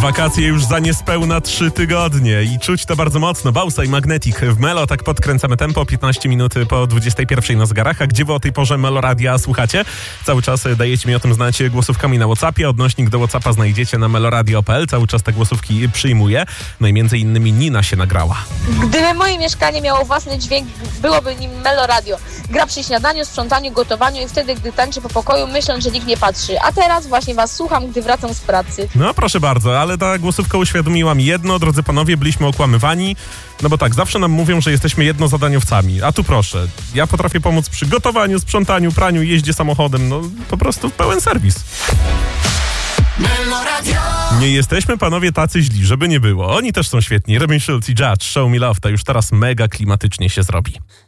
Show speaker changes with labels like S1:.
S1: Wakacje już za niespełna 3 tygodnie i czuć to bardzo mocno. Bausa i Magnetic w Melo, tak podkręcamy tempo, 15 minut po 21 na zegarach. A gdzie wy o tej porze Melo Radia słuchacie? Cały czas dajecie mi o tym znać głosówkami na WhatsAppie. Odnośnik do WhatsAppa znajdziecie na meloradio.pl. Cały czas te głosówki przyjmuję. No i między innymi Nina się nagrała.
S2: Gdyby moje mieszkanie miało własny dźwięk, byłoby nim Melo Radio. Gra przy śniadaniu, sprzątaniu, gotowaniu i wtedy, gdy tańczy po pokoju, myśląc, że nikt nie patrzy. A teraz właśnie was słucham, gdy wracam z pracy.
S1: No proszę bardzo, ale ta głosówka uświadomiła mi jedno, drodzy panowie, byliśmy okłamywani. No bo tak, zawsze nam mówią, że jesteśmy jednozadaniowcami. A tu proszę, ja potrafię pomóc przy gotowaniu, sprzątaniu, praniu, jeździe samochodem. No po prostu pełen serwis. Nie jesteśmy, panowie, tacy źli, żeby nie było. Oni też są świetni. Robin Schulz i Judge, Show Me Love, to już teraz mega klimatycznie się zrobi.